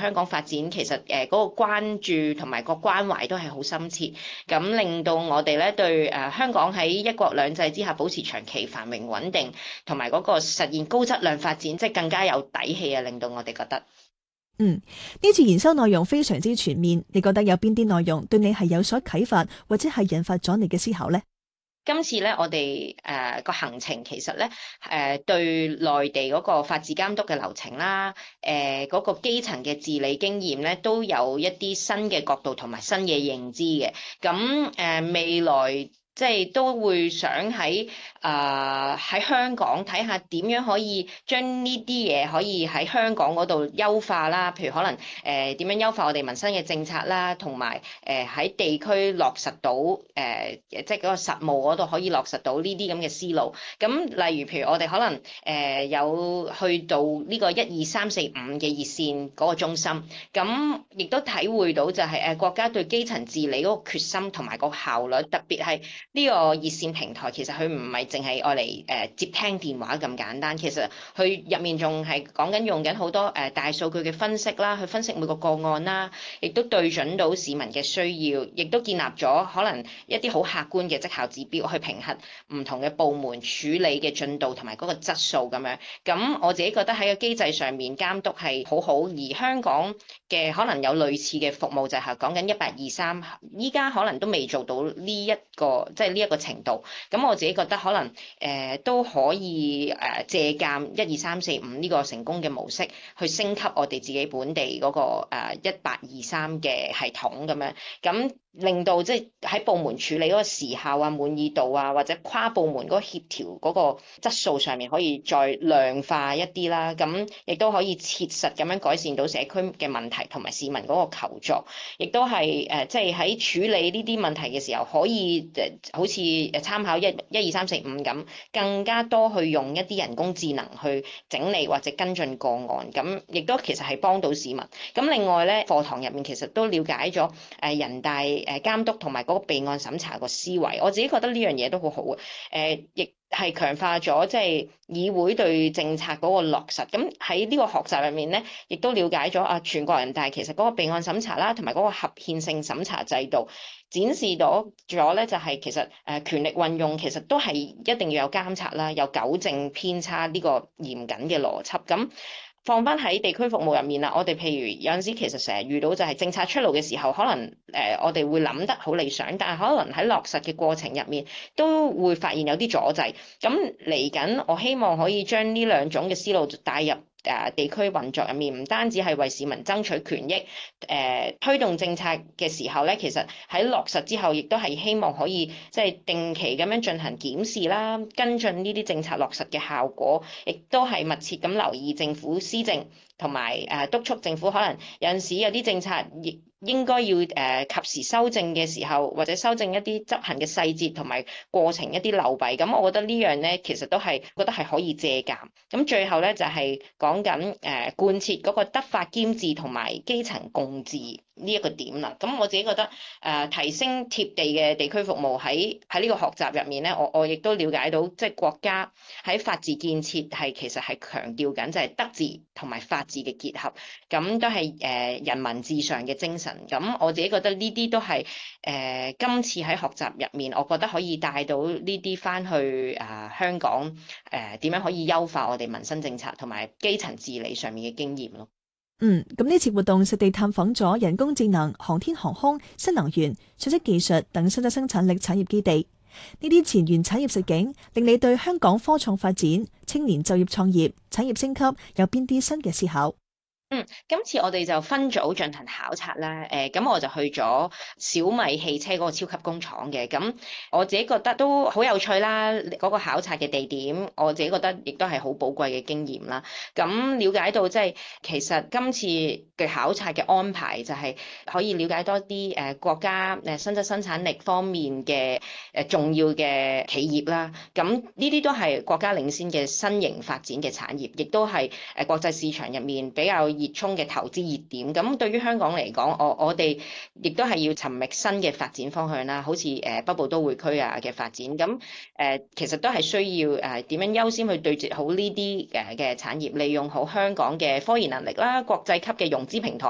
香港發展其實嗰個關注同埋個關懷都係好深切，咁令到我哋咧對香港喺一國兩制之下保持長期繁榮穩定，同埋嗰個實現高質量發展，即係更加有底氣啊！令到我哋覺得。 呢次研修內容非常之全面，你覺得有邊啲內容對你係有所啟發，或者係引發咗你嘅思考呢？ 今次咧，我哋個行程其實咧對內地嗰個法治監督嘅流程啦，嗰個基層嘅治理經驗咧，都有一啲新嘅角度同埋新嘅認知嘅。咁未來即係都會想喺香港睇下點樣可以將呢啲嘢可以喺香港嗰度優化啦，譬如可能點樣優化我哋民生嘅政策啦，同埋喺地區落實到即係嗰個實務嗰度可以落實到呢啲咁嘅思路。咁例如譬如我哋可能有去到呢個12345嘅熱線嗰個中心，咁亦都體會到就係國家對基層治理嗰個決心同埋個效率，特別係呢個熱線平台，其實佢唔係淨係愛嚟接聽電話咁簡單，其實佢入面仲係講緊用緊好多大數據嘅分析啦，去分析每個個案啦，亦都對準到市民嘅需要，亦都建立咗可能一啲好客觀嘅績效指標去評核唔同嘅部門處理嘅進度同埋嗰個質素咁樣。咁我自己覺得喺個機制上面監督係好好，而香港嘅可能有類似嘅服務就係講緊1823，依家可能都未做到呢一個即係呢一個程度。咁我自己覺得可能都可以借鑑12345呢個成功嘅模式，去升級我哋自己本地嗰個1823嘅系統咁樣。咁令到即係喺部門處理嗰個時效啊、滿意度啊，或者跨部門嗰個協調嗰個質素上面可以再量化一啲啦。咁亦都可以切實咁樣改善到社區嘅問題同埋市民嗰個求助，亦都係即係喺處理呢啲問題嘅時候，可以好似參考12345咁，更加多去用一啲人工智能去整理或者跟進個案，咁亦都其實係幫到市民。咁另外咧，課堂入面其實都了解咗人大監督同埋嗰個備案審查個思維，我自己覺得呢樣嘢都好好嘅。亦係強化咗即係議會對政策嗰個落實。咁喺呢個學習入面咧，亦都了解咗全國人大其實嗰個備案審查啦，同埋嗰個合憲性審查制度，展示到咗咧就係其實權力運用其實都係一定要有監察啦，有糾正偏差呢個嚴謹嘅邏輯。咁放翻喺地區服務入面啦，我哋譬如有陣時其實成日遇到就係政策出爐嘅時候，可能我哋會諗得好理想，但係可能喺落實嘅過程入面都會發現有啲阻滯。咁嚟緊，我希望可以將呢兩種嘅思路帶入地區運作入面，唔單止係為市民爭取權益，推動政策嘅時候咧，其實喺落實之後，亦都係希望可以即係定期咁樣進行檢視啦，跟進呢啲政策落實嘅效果，亦都係密切咁留意政府施政，同埋督促政府可能有陣時有啲政策亦應該要及時修正嘅時候，或者修正一啲執行嘅細節同埋過程一啲漏弊。咁我覺得呢樣咧，其實都係覺得係可以借鑑。咁最後咧就係講緊貫徹嗰個德法兼治同埋基層共治呢一個點啦。咁我自己覺得提升貼地嘅地區服務喺呢個學習入面咧，我亦都了解到即係國家喺法治建設其實係強調緊就係德治同埋法治嘅結合，咁都係人民至上嘅精神。咁我自己覺得呢啲都係今次喺學習入面，我覺得可以帶到呢啲翻去香港點樣可以優化我哋民生政策同埋基層治理上面嘅經驗咯。 咁呢次活動實地探訪咗人工智能、航天航空、新能源、信息技術等新質生產力產業基地。呢啲前沿產業實景，令你對香港科創發展、青年就業創業、產業升級有邊啲新嘅思考？ 今次我哋就分組進行考察啦。咁我就去咗小米汽車嗰個超級工廠嘅。咁我自己覺得都好有趣啦。嗰個考察嘅地點，我自己覺得亦都係好寶貴嘅經驗啦。咁了解到即係其實今次嘅考察嘅安排就係可以了解多啲國家新質生產力方面嘅重要嘅企業啦。咁呢啲都係國家領先嘅新型發展嘅產業，亦都係國際市場入面比較熱衷嘅投資熱點。咁對於香港嚟講，我哋亦都係要尋覓新嘅發展方向啦，好似北部都會區嘅發展。咁其實都係需要點樣優先去對接好呢啲嘅產業，利用好香港嘅科研能力啦、國際級嘅融資平台